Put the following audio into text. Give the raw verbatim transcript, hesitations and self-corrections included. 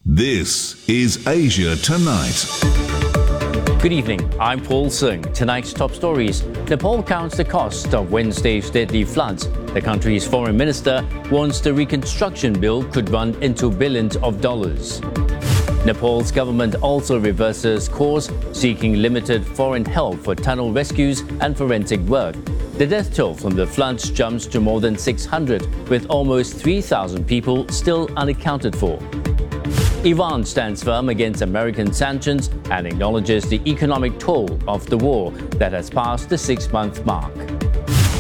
This is Asia Tonight. Good evening, I'm Paul Sung. Tonight's top stories. Nepal counts the cost of Wednesday's deadly floods. The country's foreign minister warns the reconstruction bill could run into billions of dollars. Nepal's government also reverses course, seeking limited foreign help for tunnel rescues and forensic work. The death toll from the floods jumps to more than six hundred, with almost three thousand people still unaccounted for. Iran stands firm against American sanctions and acknowledges the economic toll of the war that has passed the six-month mark.